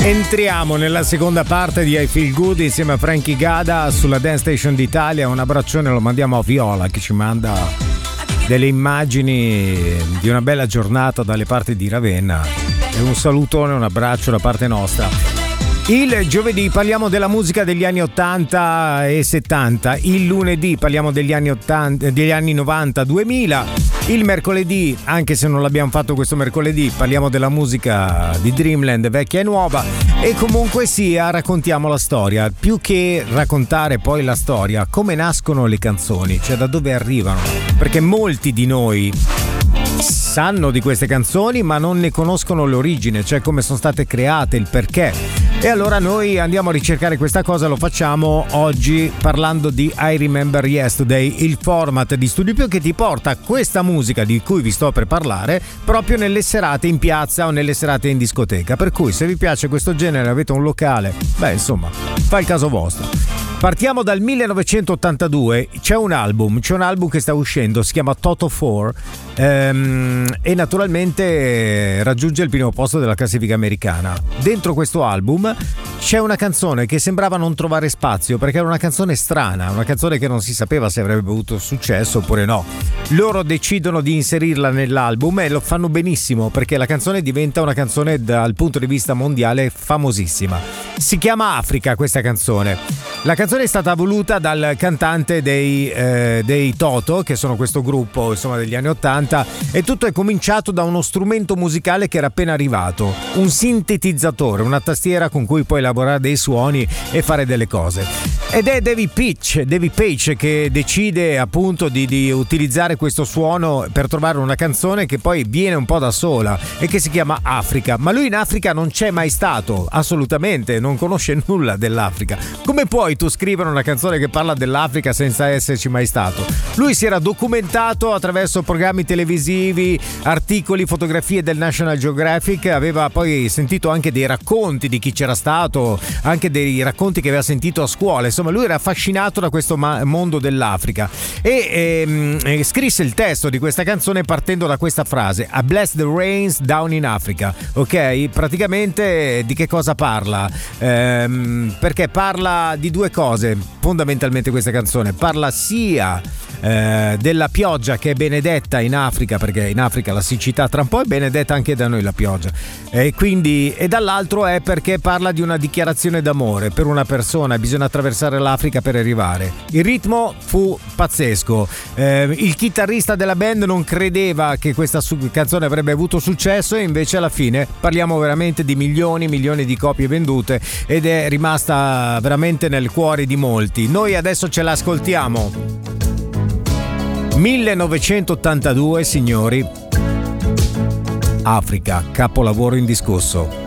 Entriamo nella seconda parte di I Feel Good insieme a Frankie Gada sulla Dance Station d'Italia. Un abbraccione lo mandiamo a Viola che ci manda delle immagini di una bella giornata dalle parti di Ravenna. E un salutone, un abbraccio da parte nostra. Il giovedì parliamo della musica degli anni 80 e 70, il lunedì parliamo degli anni 80, degli anni 90, 2000. Il mercoledì, anche se non l'abbiamo fatto questo mercoledì, parliamo della musica di Dreamland vecchia e nuova, e comunque sia raccontiamo la storia, più che raccontare poi la storia, come nascono le canzoni, cioè da dove arrivano, perché molti di noi sanno di queste canzoni ma non ne conoscono l'origine, cioè come sono state create, il perché. E allora noi andiamo a ricercare questa cosa, lo facciamo oggi parlando di I Remember Yesterday, il format di Studio Più che ti porta questa musica di cui vi sto per parlare proprio nelle serate in piazza o nelle serate in discoteca. Per cui se vi piace questo genere, avete un locale, beh insomma, fa il caso vostro. Partiamo dal 1982, c'è un album che sta uscendo, si chiama Toto 4 e naturalmente raggiunge il primo posto della classifica americana. Dentro questo album c'è una canzone che sembrava non trovare spazio perché era una canzone strana, una canzone che non si sapeva se avrebbe avuto successo oppure no. Loro decidono di inserirla nell'album e lo fanno benissimo perché la canzone diventa una canzone dal punto di vista mondiale famosissima. Si chiama Africa questa canzone. La canzone è stata voluta dal cantante dei Toto, che sono questo gruppo insomma degli anni 80, e tutto è cominciato da uno strumento musicale che era appena arrivato, un sintetizzatore, una tastiera con cui puoi elaborare dei suoni e fare delle cose. Ed è Davy Paich che decide appunto di utilizzare questo suono per trovare una canzone che poi viene un po' da sola e che si chiama Africa, ma lui in Africa non c'è mai stato, assolutamente, non conosce nulla dell'Africa. Come puoi tu scrivere una canzone che parla dell'Africa senza esserci mai stato? Lui si era documentato attraverso programmi televisivi, articoli, fotografie del National Geographic, aveva poi sentito anche dei racconti di chi c'era stato, anche dei racconti che aveva sentito a scuola. Insomma, lui era affascinato da questo mondo dell'Africa e scrisse il testo di questa canzone partendo da questa frase: I bless the rains down in Africa. Ok, praticamente di che cosa parla? Perché parla di due cose fondamentalmente questa canzone. Parla sia della pioggia che è benedetta in Africa, perché in Africa la siccità tra un po' è benedetta anche da noi la pioggia, e quindi, e dall'altro è perché parla di una dichiarazione d'amore per una persona. Bisogna attraversare l'Africa per arrivare. Il ritmo fu pazzesco, il chitarrista della band non credeva che questa canzone avrebbe avuto successo e invece alla fine parliamo veramente di milioni di copie vendute ed è rimasta veramente nel cuore di molti. Noi adesso ce l'ascoltiamo. 1982, signori. Africa, capolavoro indiscusso.